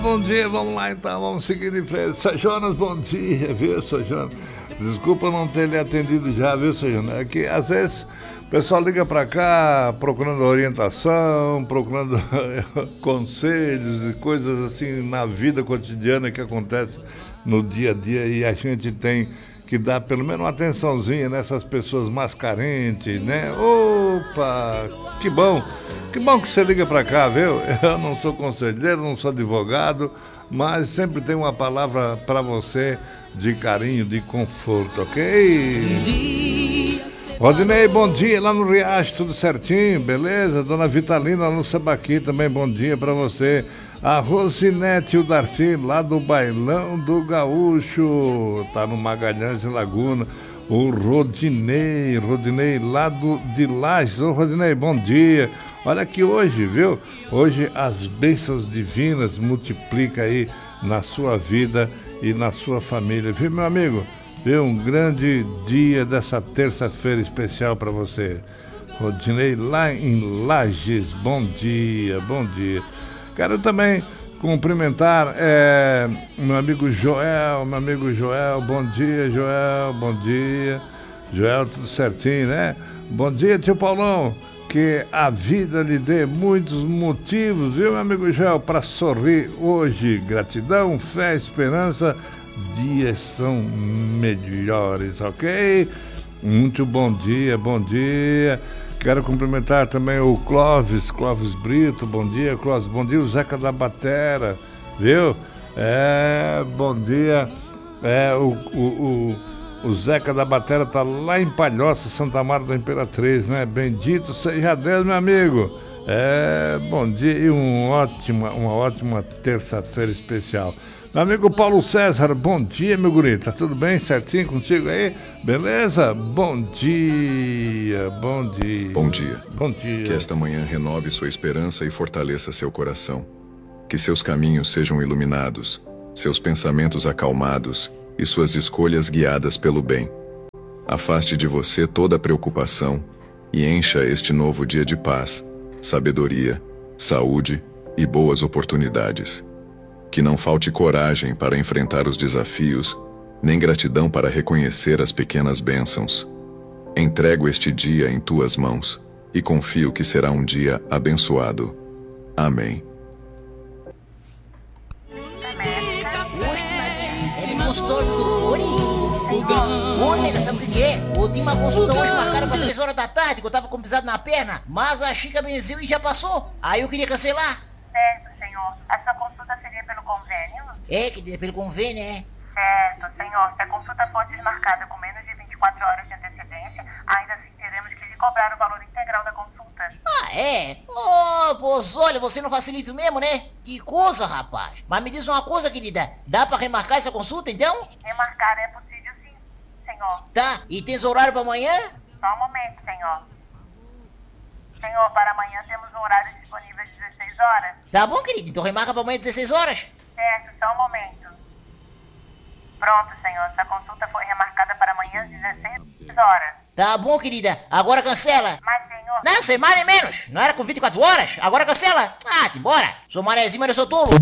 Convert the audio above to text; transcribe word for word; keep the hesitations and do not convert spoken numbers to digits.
Bom dia, vamos lá então, vamos seguir em frente. Seu Jonas, bom dia, viu, seu Jonas? Desculpa não ter lhe atendido já, viu, seu Jonas? É que às vezes o pessoal liga pra cá procurando orientação, procurando conselhos e coisas assim na vida cotidiana que acontece no dia a dia e a gente tem que dar pelo menos uma atençãozinha nessas pessoas mais carentes, né? Opa, que bom, que bom que você liga pra cá, viu? Eu não sou conselheiro, não sou advogado, mas sempre tem uma palavra pra você de carinho, de conforto, ok? Rodinei, bom dia, lá no Riacho, tudo certinho, beleza? Dona Vitalina, lá no Sabaqui, também bom dia pra você. A Rosinete e o Darcy, lá do Bailão do Gaúcho, tá no Magalhães e Laguna. O Rodinei, Rodinei, lá do, de Lages. Ô Rodinei, bom dia. Olha aqui hoje, viu? Hoje as bênçãos divinas multiplica aí na sua vida e na sua família, viu, meu amigo? Viu? Um grande dia dessa terça-feira especial para você. Rodinei, lá em Lages, bom dia, bom dia. Quero também cumprimentar é, meu amigo Joel, meu amigo Joel, bom dia, Joel, bom dia. Joel, tudo certinho, né? Bom dia, tio Paulão, que a vida lhe dê muitos motivos, viu, meu amigo Joel, para sorrir hoje. Gratidão, fé, esperança, dias são melhores, ok? Muito bom dia, bom dia. Quero cumprimentar também o Clóvis, Clóvis Brito, bom dia, Clóvis, bom dia, o Zeca da Batera, viu? É, bom dia, é, o, o, o, o Zeca da Batera tá lá em Palhoça, Santa Maria da Imperatriz, né? Bendito seja Deus, meu amigo. É, bom dia e um ótima, uma ótima terça-feira especial. Meu amigo Paulo César, bom dia, meu guri, tá tudo bem, certinho contigo aí? Beleza? Bom dia, bom dia. Bom dia. Bom dia. Que esta manhã renove sua esperança e fortaleça seu coração. Que seus caminhos sejam iluminados, seus pensamentos acalmados e suas escolhas guiadas pelo bem. Afaste de você toda a preocupação e encha este novo dia de paz, sabedoria, saúde e boas oportunidades. Que não falte coragem para enfrentar os desafios, nem gratidão para reconhecer as pequenas bênçãos. Entrego este dia em tuas mãos e confio que será um dia abençoado. Amém. Ele gostou do Ori? Ô, nega, sabe o que é? Eu tinha uma consulta hoje marcada para três horas da tarde, que eu tava com pisado na perna, mas a Chica benzeu e já passou. Aí eu queria cancelar. Certo, senhor. A sua consulta seria pelo convênio? É, que pelo convênio, é? Certo, senhor. Se a consulta for desmarcada com menos de vinte e quatro horas de antecedência, ainda assim teremos que lhe cobrar o valor integral da consulta. Ah, é? Ô, oh, pois olha, você não facilita mesmo, né? Que coisa, rapaz. Mas me diz uma coisa, querida. Dá pra remarcar essa consulta, então? Remarcar é possível sim, senhor. Tá, e tens horário pra amanhã? Só um momento, senhor. Senhor, para amanhã temos um horário disponível às dezesseis horas. Tá bom, querido. Então remarca pra amanhã às dezesseis horas. Certo, só um momento. Pronto, senhor. Sua consulta foi remarcada para amanhã às dezesseis horas. Tá bom, querida. Agora cancela. Mas, senhor... Não, sem mais nem menos. Não era com vinte e quatro horas? Agora cancela. Ah, te embora. Sou manezinho, mas eu sou tolo.